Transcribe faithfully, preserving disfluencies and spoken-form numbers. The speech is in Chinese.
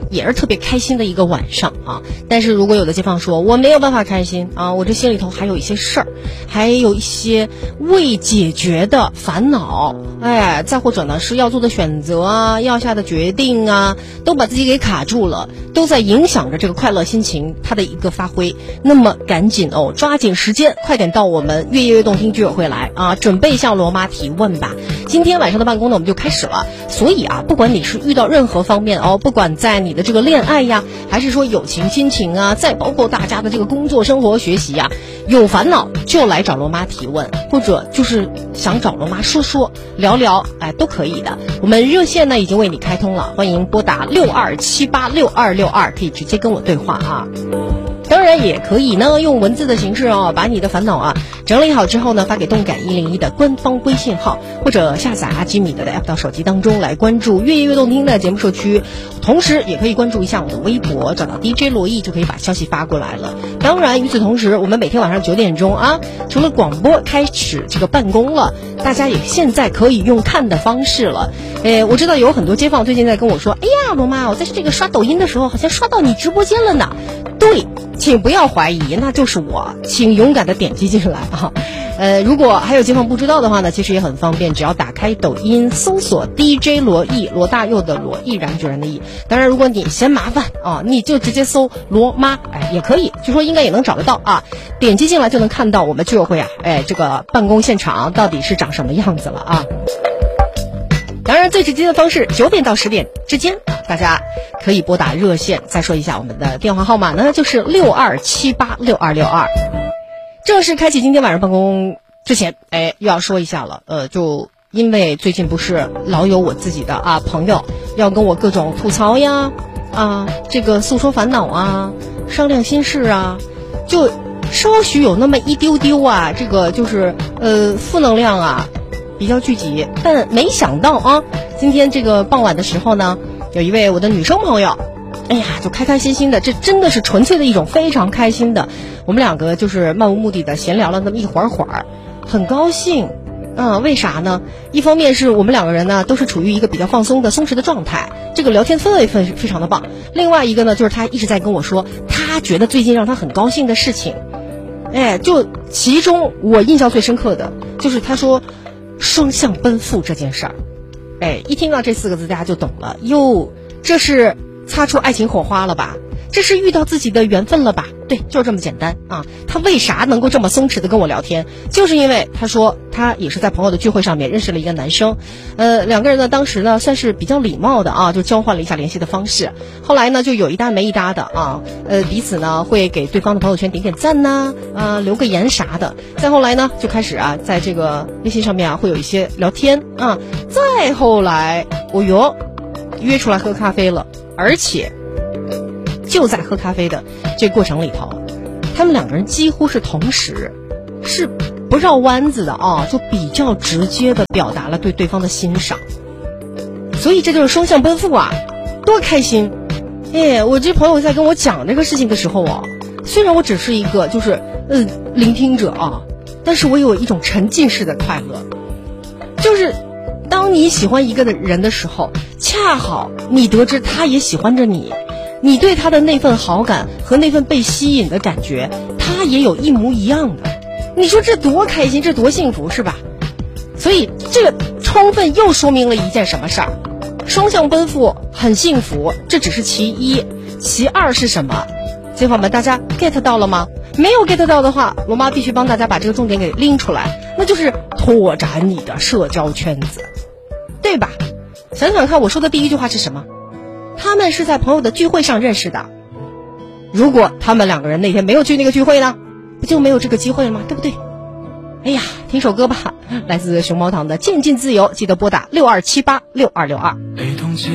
也是特别开心的一个晚上啊。但是如果有的街坊说我没有办法开心啊，我这心里头还有一些事儿，还有一些未解决的烦恼，哎，再或者呢是要做的选择啊，要下的决定啊，都把自己给卡住了，都在影响着这个快乐心情它的一个发挥。那么赶紧哦，抓紧时间，快点到我们越夜越动听居委会来啊，准备向罗妈提问吧。今天晚上的办公呢我们就开始了，所以啊，不管你是遇到任何方面哦，不管在你的这个恋爱呀，还是说友情亲情啊，再包括大家的这个工作生活学习啊，有烦恼就来找罗妈提问，或者就是想找罗妈说说聊聊，哎，都可以的。我们热线呢已经为你开通了，欢迎拨打六二七八六二六二，可以直接跟我对话啊。当然也可以呢用文字的形式哦，把你的烦恼啊整理好之后呢，发给动感一零一的官方微信号，或者下载阿基米德的 app 到手机当中来关注越夜越动听的节目社区，同时也可以关注一下我的微博，找到 D J 罗毅就可以把消息发过来了。当然与此同时，我们每天晚上九点钟啊，除了广播开始这个办公了，大家也现在可以用看的方式了。诶，我知道有很多街坊最近在跟我说，哎呀罗妈，我在这个刷抖音的时候好像刷到你直播间了呢。对，请不要怀疑，那就是我，请勇敢的点击进来啊。呃，如果还有街坊不知道的话呢，其实也很方便，只要打开抖音搜索 D J 罗毅，罗大佑的罗，毅然决然的毅。当然如果你嫌麻烦啊，你就直接搜罗妈，哎，也可以，据说应该也能找得到啊。点击进来就能看到我们居委会啊，哎，这个办公现场到底是长什么样子了啊。当然最直接的方式，九点到十点之间啊，大家可以拨打热线。再说一下我们的电话号码呢，就是六二七八六二六二。正式开启今天晚上办公之前，哎，又要说一下了，呃，就因为最近不是老有我自己的啊朋友要跟我各种吐槽呀，啊，这个诉说烦恼啊，商量心事啊，就稍许有那么一丢丢啊，这个就是呃负能量啊比较聚集。但没想到啊，今天这个傍晚的时候呢，有一位我的女生朋友，哎呀，就开开心心的，这真的是纯粹的一种非常开心的，我们两个就是漫无目的的闲聊了那么一会儿会儿，很高兴。嗯，为啥呢？一方面是我们两个人呢都是处于一个比较放松的松弛的状态，这个聊天氛围非非常的棒。另外一个呢，就是他一直在跟我说他觉得最近让他很高兴的事情，哎，就其中我印象最深刻的就是他说双向奔赴这件事儿。哎，一听到这四个字大家就懂了，哟，这是擦出爱情火花了吧，这是遇到自己的缘分了吧。对，就是这么简单啊。他为啥能够这么松弛的跟我聊天，就是因为他说他也是在朋友的聚会上面认识了一个男生，呃，两个人呢当时呢算是比较礼貌的啊，就交换了一下联系的方式。后来呢就有一搭没一搭的啊，呃，彼此呢会给对方的朋友圈点点赞呐，啊，留个言啥的。再后来呢就开始啊在这个微信上面啊会有一些聊天啊。再后来我哟约出来喝咖啡了，而且就在喝咖啡的这过程里头，他们两个人几乎是同时，是不绕弯子的啊，就比较直接的表达了对对方的欣赏。所以这就是双向奔赴啊，多开心！哎，我这朋友在跟我讲这个事情的时候啊，虽然我只是一个就是呃聆听者啊，但是我有一种沉浸式的快乐，就是当你喜欢一个的人的时候，恰好你得知他也喜欢着你，你对他的那份好感和那份被吸引的感觉，他也有一模一样的。你说这多开心，这多幸福，是吧？所以这个充分又说明了一件什么事儿？双向奔赴很幸福，这只是其一。其二是什么？街坊们，大家 get 到了吗？没有 get 到的话，罗妈必须帮大家把这个重点给拎出来，那就是拓展你的社交圈子，对吧？想想看，我说的第一句话是什么？他们是在朋友的聚会上认识的。如果他们两个人那天没有去那个聚会呢，不就没有这个机会了吗？对不对？哎呀，听首歌吧，来自熊猫堂的《渐进自由》，记得拨打六二七八六二六二。 被冻结